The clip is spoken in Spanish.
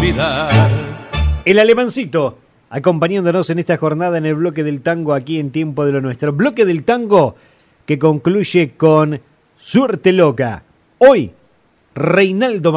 olvidar. El Alemancito, acompañándonos en esta jornada en el bloque del tango aquí en Tiempo de lo Nuestro. Bloque del tango que concluye con Suerte Loca. Hoy, Reinaldo